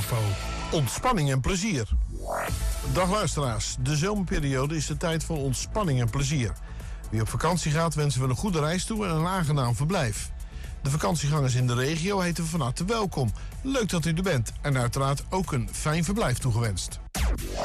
info. Ontspanning en plezier. Dag luisteraars, de zomerperiode is de tijd voor ontspanning en plezier. Wie op vakantie gaat wensen we een goede reis toe en een aangenaam verblijf. De vakantiegangers in de regio heten we van harte welkom. Leuk dat u er bent en uiteraard ook een fijn verblijf toegewenst.